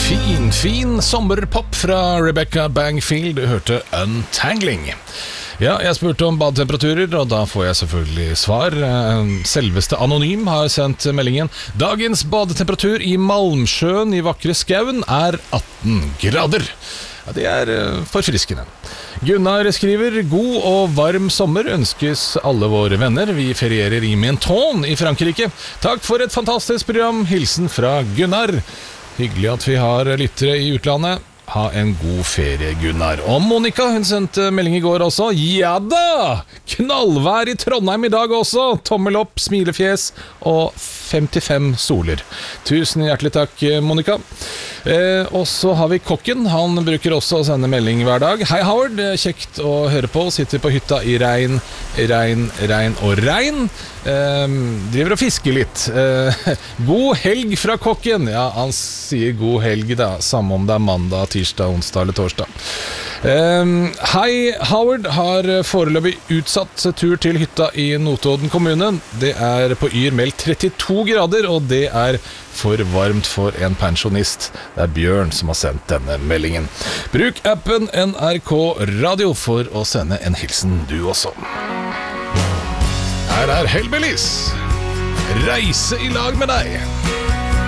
Fin sommerpop fra Rebecca Bangfield. Du hørte Untangling. Ja, jeg spurte om badetemperaturer, og da får jeg selvfølgelig svar. Selveste Anonym har sendt meldingen. Dagens badetemperatur i Malmsjøen i vakre Skauen er 18 grader. Ja, det er forfriskende. Gunnar skriver: God og varm sommer ønskes alle våre venner. Vi ferierer i Menton i Frankrike. Takk for et fantastisk program. Hilsen fra Gunnar. Hyggelig at vi har lyttere i utlandet. Ha en god ferie, Gunnar. Og Monika, hun sendte melding i går også. Ja da! Knallvær i Trondheim i dag også. Tommel opp, smilefjes og 55 soler. Tusen hjertelig takk, Monika. Og så har vi kokken. Han bruker også å sende melding hver dag. Hei Howard, kjekt å høre på. Sitter på hytta i regn og regn. Driver og fisker litt. God helg fra kokken. Ja, han sier god helg da, samme om det er mandag, tirsdag, onsdag eller torsdag. Hei, Howard har foreløpig utsatt tur til hytta i Notodden kommune. Det er på Yr meldt 32 grader, og det er for varmt for en pensjonist. Det er Bjørn som har sendt denne meldingen. Bruk appen NRK Radio for å sende en hilsen du også. Her er Hellbillies. Reise i lag med deg.